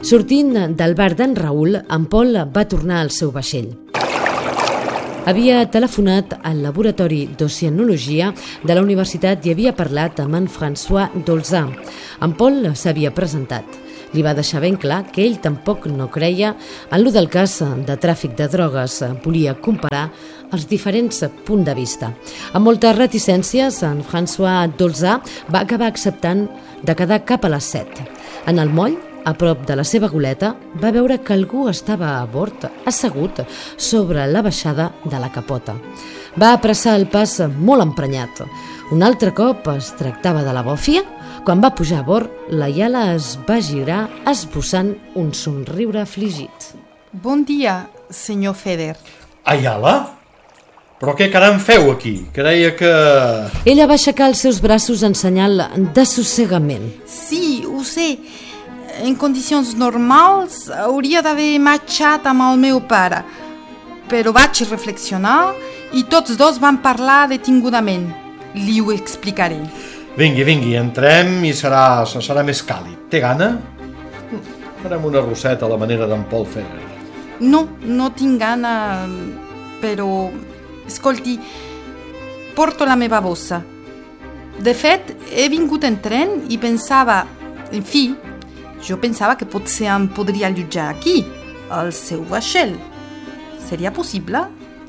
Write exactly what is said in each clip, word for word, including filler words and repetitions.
Sortint del bar d'en Raül, en Paul va tornar al seu vaixell. Havia telefonat al laboratori d'oceanologia de la universitat i havia parlat amb en François Dolzà. En Paul s'havia presentat. Li va deixar ben clar que ell tampoc no creia en lo del cas de tràfic de drogues. Volia comparar els diferents punts de vista. Amb moltes reticències, en François Dolzà va acabar acceptant de quedar cap a les set. En el moll, a prop de la seva goleta, va veure que algú estava a bord, assegut sobre la baixada de la capota. Va apressar el pas molt emprenyat. Un altre cop es tractava de la bòfia. Quan va pujar a bord, la Iala es va girar esbossant un somriure afligit. Bon dia, senyor Feder. Ayala? Però què caram feu aquí? Creia que... Ella va aixecar els seus braços en senyal d'assossegament. Sí, ho sé. En condicions normals hauria d'haver marxat amb el meu pare. Però vaig reflexionar i tots dos van parlar detingudament. Li ho explicaré. Vingui, vingui, entrem i serà, serà més càlid. Té gana? Farem una rosseta a la manera d'en Paul Feder. No, no tinc gana, però... Escolti, porto la meva bossa. De fet, he vingut en tren i pensava... En fi, jo pensava que potser em podria allotjar aquí, al seu vaixell. Seria possible?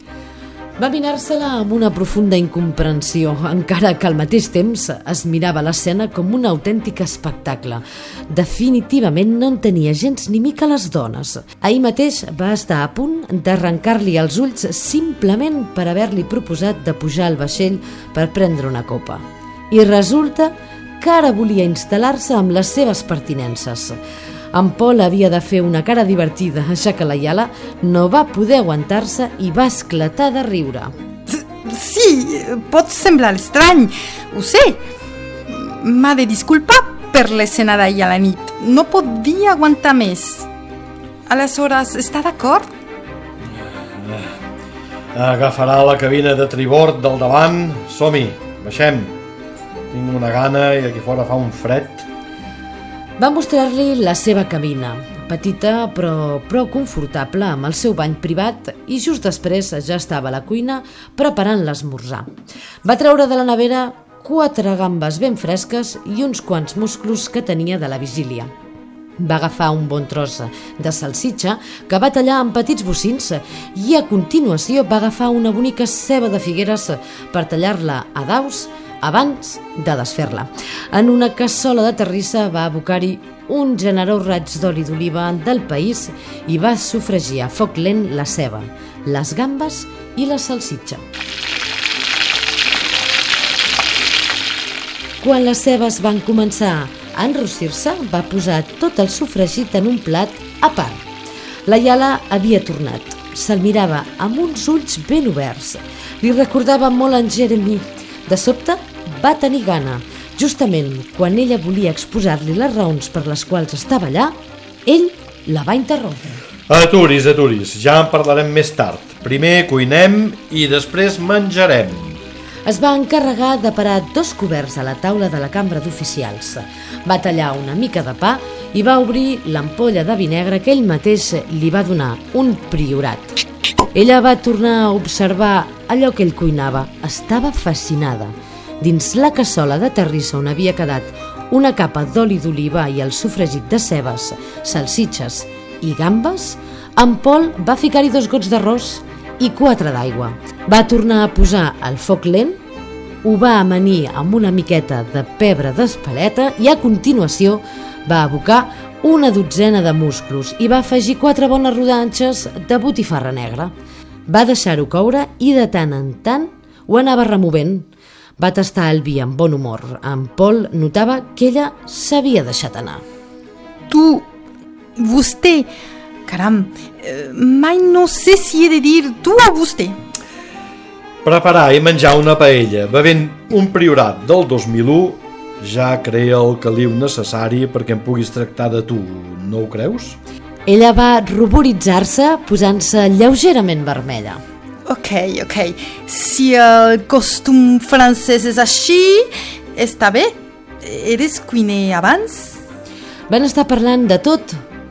Va mirar-se-la amb una profunda incomprensió, encara que al mateix temps es mirava l'escena com un autèntic espectacle. Definitivament no en tenia gens ni mica les dones. Ahir mateix va estar a punt d'arrencar-li els ulls simplement per haver-li proposat de pujar al vaixell per prendre una copa. I resulta que ara volia instal·lar-se amb les seves pertinences. En Paul havia de fer una cara divertida, ja que la Iala no va poder aguantar-se i va esclatar de riure. Sí, pot semblar estrany, ho sé. M'ha de disculpar per l'escena d'ahir a la nit. No podia aguantar més. Aleshores, està d'acord? Agafarà la cabina de tribord del davant. Som-hi, baixem. Tinc una gana i aquí fora fa un fred. Va mostrar-li la seva cabina, petita però prou confortable, amb el seu bany privat, i just després ja estava a la cuina preparant l'esmorzar. Va treure de la nevera quatre gambes ben fresques i uns quants musclos que tenia de la vigília. Va agafar un bon tros de salsitxa que va tallar en petits bocins i a continuació va agafar una bonica ceba de Figueres per tallar-la a daus abans de desfer-la. En una cassola de terrissa va abocar-hi un generós raig d'oli d'oliva del país i va sofregir a foc lent la ceba, les gambes i la salsitxa. Quan les cebes van començar a enrossir-se, va posar tot el sofregit en un plat a part. La Iala havia tornat. Se'l mirava amb uns ulls ben oberts. Li recordava molt en Jeremy. De sobte, va tenir gana. Justament quan ella volia exposar-li les raons per les quals estava allà, ell la va interrompre. Aturis, aturis, ja en parlarem més tard. Primer cuinem i després menjarem. Es va encarregar de parar dos coberts a la taula de la cambra d'oficials. Va tallar una mica de pa i va obrir l'ampolla de vi negre que ell mateix li va donar, un priorat. Ella va tornar a observar allò que ell cuinava. Estava fascinada. Dins la cassola de terrissa on havia quedat una capa d'oli d'oliva i el sofregit de cebes, salsitxes i gambes, en Paul va ficar-hi dos gots d'arròs i quatre d'aigua. Va tornar a posar al foc lent, ho va amanir amb una miqueta de pebre d'espeleta i a continuació va abocar una dotzena de musclos i va afegir quatre bones rodanxes de botifarra negra. Va deixar-ho coure i de tant en tant ho anava removent. Va tastar el vi amb bon humor. En Paul notava que ella s'havia deixat anar. Tu, vostè, caram, mai no sé si he de dir tu o vostè. Preparar i menjar una paella bevent un priorat del dos mil u ja crea el caliu necessari perquè em puguis tractar de tu, no ho creus? Ella va ruboritzar-se posant-se lleugerament vermella. Ok, ok. Si el costum francès és així, està bé. Eres cuiner abans? Van estar parlant de tot,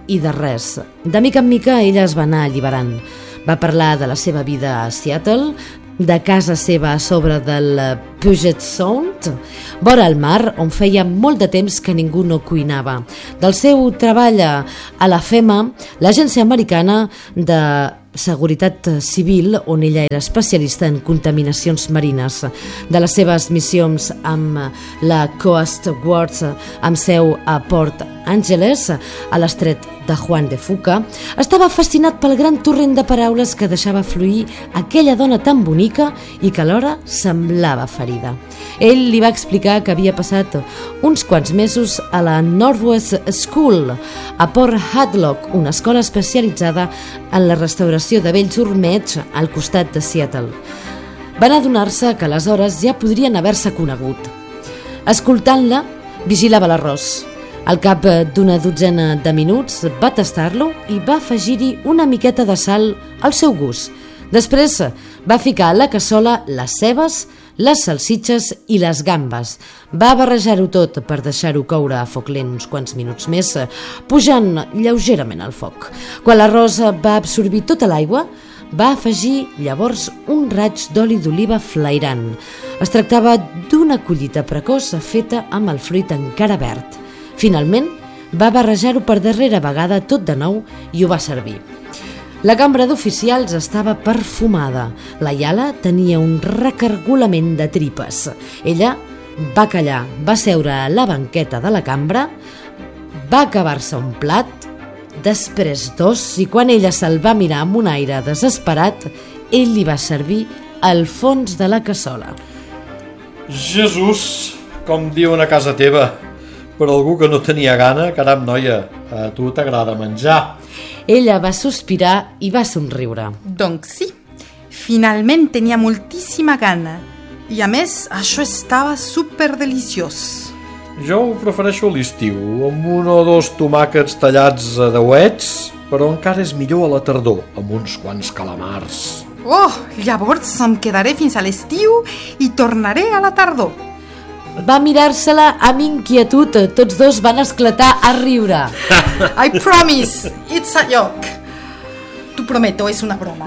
i de res. De mica en mica ella es va anar alliberant. Va parlar de la seva vida a Seattle, de casa seva a sobre del Puget Sound, vora el mar, on feia molt de temps que ningú no cuinava, del seu treball a la FEMA, l'agència americana de Seguretat Civil, on ella era especialista en contaminacions marines, de les seves missions amb la Coast Guard amb seu a Port Angeles, a l'estret de Juan de Fuca. Estava fascinat pel gran torrent de paraules que deixava fluir aquella dona tan bonica i que alhora semblava ferida. Ell li va explicar que havia passat uns quants mesos a la Northwest School, a Port Hadlock, una escola especialitzada en la restauració de vells ormeigs al costat de Seattle. Van adonar-se que aleshores ja podrien haver-se conegut. Escoltant-la, vigilava l'arròs. Al cap d'una dotzena de minuts va tastar-lo i va afegir-hi una miqueta de sal al seu gust. Després va ficar a la cassola les cebes, les salsitxes i les gambes. Va barrejar-ho tot per deixar-ho coure a foc lent uns quants minuts més, pujant lleugerament al foc. Quan l'arròs va absorbir tota l'aigua, va afegir llavors un raig d'oli d'oliva flairant. Es tractava d'una collita precoç feta amb el fruit encara verd. Finalment, va barrejar-ho per darrera vegada tot de nou i ho va servir. La cambra d'oficials estava perfumada. La Yala tenia un recargolament de tripes. Ella va callar, va seure a la banqueta de la cambra, va acabar-se un plat, després dos, i quan ella se'l va mirar amb un aire desesperat, ell li va servir al fons de la cassola. Jesús, com diuen a casa teva, per algú que no tenia gana, caram, noia, a tu t'agrada menjar. Ella va sospirar i va somriure. Doncs sí, finalment tenia moltíssima gana. I a més, això estava superdeliciós. Jo ho prefereixo a l'estiu, amb un o dos tomàquets tallats a deuets, però encara és millor a la tardor, amb uns quants calamars. Oh, llavors em quedaré fins a l'estiu i tornaré a la tardor. Va mirar-se-la amb inquietud. Tots dos van esclatar a riure. I promise, it's a joke. T'ho prometo, és una broma.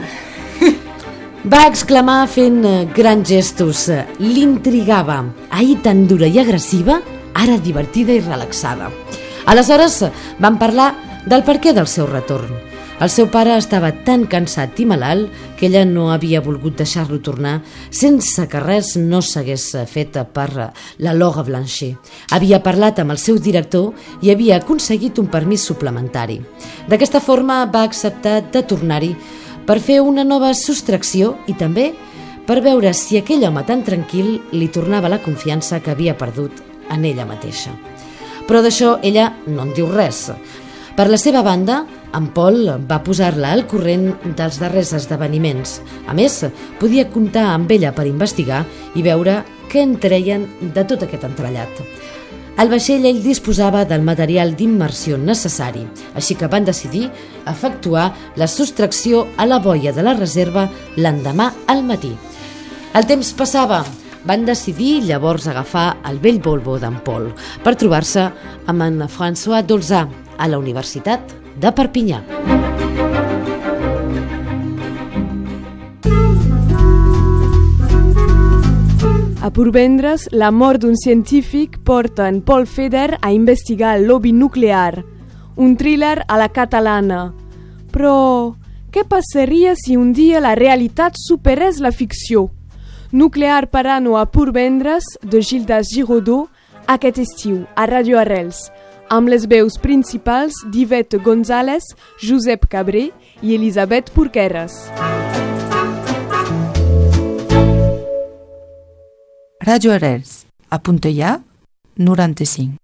Va exclamar fent grans gestos. L'intrigava. Ahir tan dura i agressiva, ara divertida i relaxada. Aleshores van parlar del perquè del seu retorn. El seu pare estava tan cansat i malalt que ella no havia volgut deixar-lo tornar sense que res no s'hagués fet per la Laura Blanchet. Havia parlat amb el seu director i havia aconseguit un permís suplementari. D'aquesta forma va acceptar de tornar-hi per fer una nova sostracció i també per veure si aquell home tan tranquil li tornava la confiança que havia perdut en ella mateixa. Però d'això ella no en diu res. Per la seva banda, en Paul va posar-la al corrent dels darrers esdeveniments. A més, podia comptar amb ella per investigar i veure què en treien de tot aquest entrellat. Al vaixell ell disposava del material d'immersió necessari, així que van decidir efectuar la sostracció a la boia de la reserva l'endemà al matí. El temps passava. Van decidir llavors agafar el vell Volvo d'en Paul per trobar-se amb en François Dolzà a la Universitat de Perpinyà. A Porvendres, la mort d'un científic porta en Paul Feder a investigar el lobby nuclear, un thriller a la catalana. Però què passaria si un dia la realitat superés la ficció? Nuclear Parano a Porvendres, de Gildas Giraudot, aquest estiu, a Radio Arrels, amb les veus principals d'Yvette González, Josep Cabré i Elisabet Porqueres. Radio Arrels, a Pontellà, noranta-cinc.